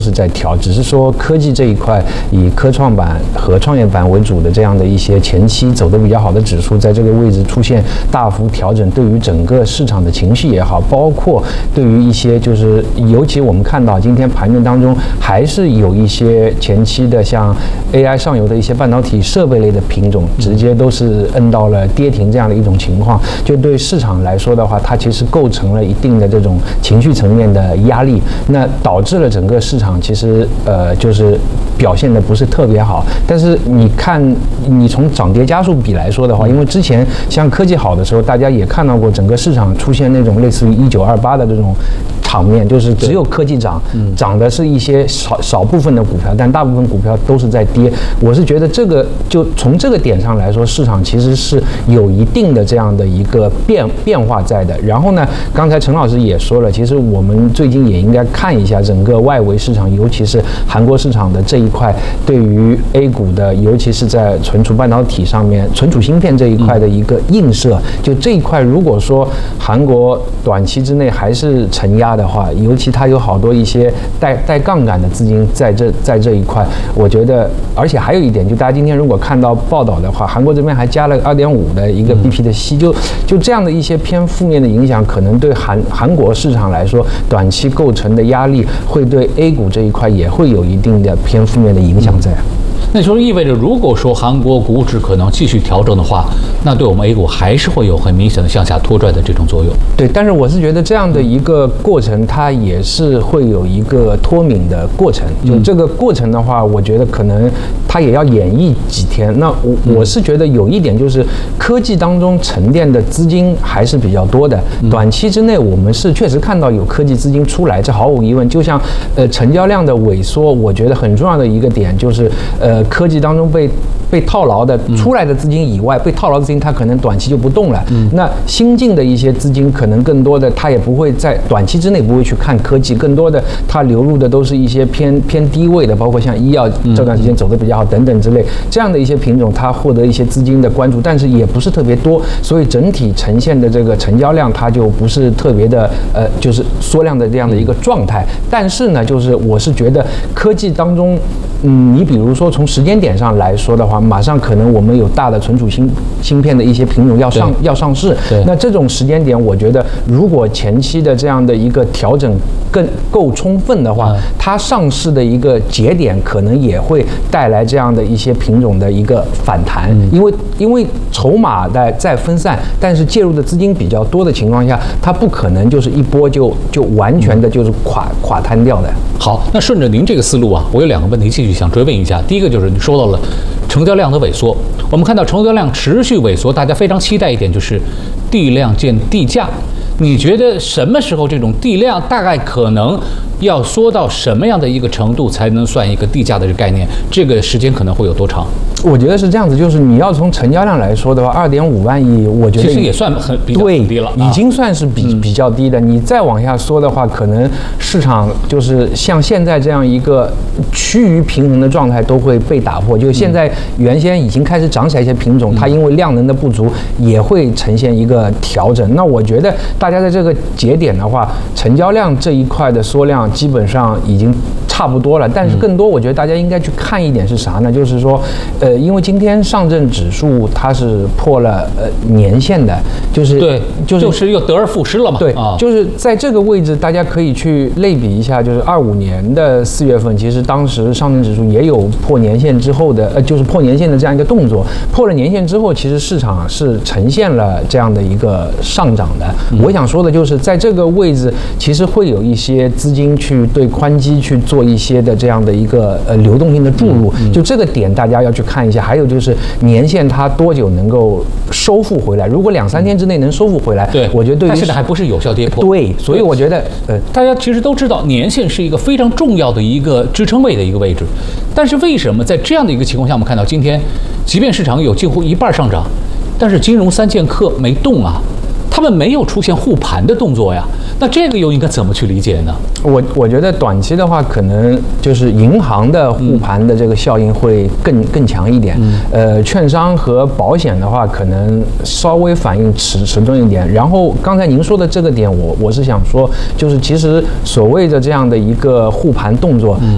是在调，只是说科技这一块以科创板和创业板为主的这样的一些前期走得比较好的指数，在这个位置出现大幅调整，对于整个市场的情绪也好，包括对于一些就是尤其我们看到今天盘面当中还是有一些前期的像 AI 上游的一些半导体设备类的品种，直接都是摁到了跌停这样的一种情况，就对市场来说的话，它其实构成了一定的这种情绪层面的压力，那导致了整个市场其实就是表现的不是特别好。但是你看，你从涨跌家数比来说的话，因为之前像科技好的时候，大家也看到过整个市场出现那种类似于1928的这种场面，就是只有科技涨，涨的是一些少部分的股票，但大部分股票都是在跌。我是觉得这个就从这个点上来说，市场其实是有一定的这样的一个变化在的。然后呢，刚才陈老师也说了，其实我们最近也应该看一下整个外围市场，尤其是韩国市场的这一块，对于 A 股的，尤其是在存储半导体上面、存储芯片这一块的一个映射。就这一块，如果说韩国短期之内还是承压的话，尤其它有好多一些带杠杆的资金在这一块，我觉得，而且还有一点，就大家今天如果看到报道的话，韩国这边还加了2.5的一个 BP 的息，就这样的一些偏负面的影响，可能对韩国市场来说，短期构成的压力会对 A 股这一块也会有一定的偏负面的影响在。 那就意味着，如果说韩国股指可能继续调整的话，那对我们 A 股还是会有很明显的向下拖拽的这种作用。 对，但是我是觉得这样的一个过程，它也是会有一个脱敏的过程。就这个过程的话，我觉得可能它也要演绎几天。那我是觉得有一点就是，科技当中沉淀的资金还是比较多的。短期之内，我们是确实看到有科技资金出来，这毫无疑问。就像成交量的萎缩，我觉得很重要的一个点就是科技当中被套牢的出来的资金以外，被套牢的资金它可能短期就不动了。那新进的一些资金可能更多的它也不会在短期之内不会去看科技，更多的它流入的都是一些偏低位的，包括像医药这段时间走得比较好等等之类这样的一些品种，它获得一些资金的关注，但是也不是特别多，所以整体呈现的这个成交量它就不是特别的就是缩量的这样的一个状态。但是呢，就是我是觉得科技当中，你比如说从时间点上来说的话，马上可能我们有大的存储芯片的一些品种要上市，那这种时间点，我觉得如果前期的这样的一个调整够充分的话，它上市的一个节点可能也会带来这样的一些品种的一个反弹，因为筹码在分散，但是介入的资金比较多的情况下，它不可能就是一波就完全的就是垮摊掉的。 好，那顺着您这个思路啊，我有2个问题继续想追问一下。第一个就是你说到了成交量的萎缩，我们看到成交量持续萎缩，大家非常期待一点就是地量见地价。你觉得什么时候这种地量大概可能要缩到什么样的一个程度才能算一个地价的这个概念？这个时间可能会有多长？ 我觉得是这样子，就是你要从成交量来说的话，2.5万亿，我觉得其实也算比较低了， 已经算是比较低的。你再往下说的话，可能市场就是像现在这样一个趋于平衡的状态都会被打破。就现在原先已经开始涨起来一些品种，它因为量能的不足，也会呈现一个调整。那我觉得大家在这个节点的话，成交量这一块的缩量基本上已经差不多了。但是更多，我觉得大家应该去看一点是啥呢？就是说，因为今天上证指数它是破了年线的，就是对，就是又得而复失了嘛。 对，就是在这个位置，大家可以去类比一下，就是25年的4月份，其实当时上证指数也有破年线之后的，就是破年线的这样一个动作。破了年线之后，其实市场是呈现了这样的一个上涨的。我想说的就是在这个位置，其实会有一些资金去对宽基去做一些的这样的一个流动性的注入，就这个点大家要去看一下。还有就是年线它多久能够收复回来？如果2-3天之内能收复回来， 对， 我觉得对于它现在还不是有效跌破。 对，所以我觉得大家其实都知道年线是一个非常重要的一个支撑位的一个位置，但是为什么在这样的一个情况下，我们看到今天即便市场有近乎1半上涨，但是金融3剑客没动啊？他们没有出现护盘的动作呀，那这个又应该怎么去理解呢？ 我觉得短期的话，可能就是银行的护盘的这个效应会更强一点。券商和保险的话，可能稍微反应迟钝一点。然后刚才您说的这个点，我是想说，就是其实所谓的这样的一个护盘动作，